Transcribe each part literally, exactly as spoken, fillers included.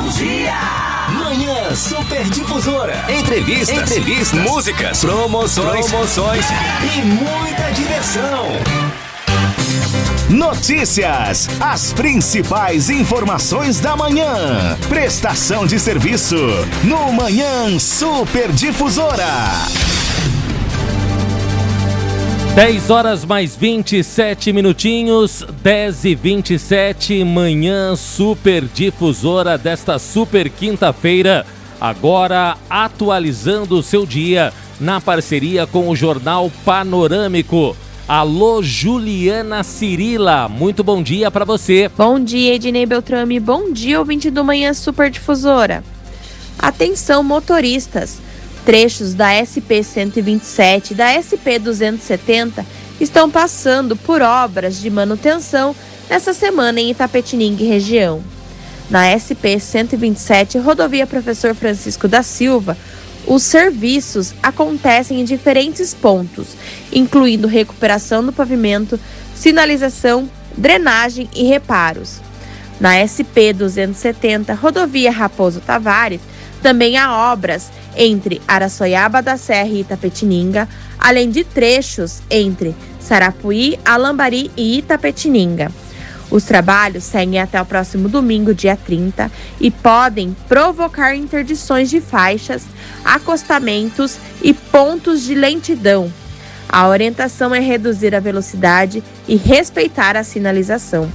dia! Manhã Super Difusora. Entrevistas, Entrevistas, músicas, promoções, promoções e muita diversão. Notícias, as principais informações da manhã. Prestação de serviço no Manhã Super Difusora. dez horas mais vinte e sete minutinhos, dez e vinte e sete, Manhã Super Difusora desta super quinta-feira. Agora atualizando o seu dia na parceria com o Jornal Panorâmico. Alô, Juliana Cirila, muito bom dia para você. Bom dia, Ednei Beltrame, bom dia, ouvinte do Manhã Super Difusora. Atenção, motoristas, trechos da S P cento e vinte e sete e da S P duzentos e setenta estão passando por obras de manutenção nessa semana em Itapetininga e região. Na S P cento e vinte e sete, rodovia Professor Francisco da Silva, os serviços acontecem em diferentes pontos, incluindo recuperação do pavimento, sinalização, drenagem e reparos. Na S P duzentos e setenta, rodovia Raposo Tavares, também há obras entre Araçoiaba da Serra e Itapetininga, além de trechos entre Sarapuí, Alambari e Itapetininga. Os trabalhos seguem até o próximo domingo, dia trinta, e podem provocar interdições de faixas, acostamentos e pontos de lentidão. A orientação é reduzir a velocidade e respeitar a sinalização.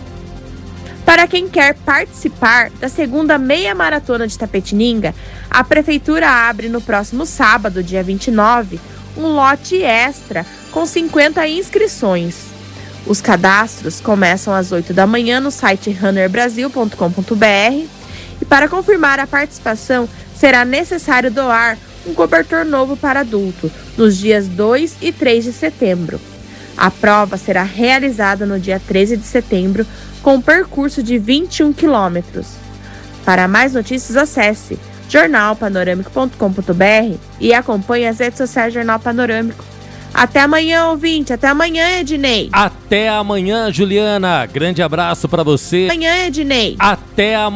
Para quem quer participar da segunda meia maratona de Itapetininga, a Prefeitura abre no próximo sábado, dia vinte e nove, um lote extra com cinquenta inscrições. Os cadastros começam às oito da manhã no site runner brasil ponto com ponto b r e para confirmar a participação será necessário doar um cobertor novo para adulto nos dias dois e três de setembro. A prova será realizada no dia treze de setembro com um percurso de vinte e um quilômetros. Para mais notícias, acesse jornal panorâmico ponto com ponto b r e acompanhe as redes sociais do Jornal Panorâmico. Até amanhã, ouvinte. Até amanhã, Ednei. Até amanhã, Juliana. Grande abraço para você. Amanhã, Ednei. Até amanhã.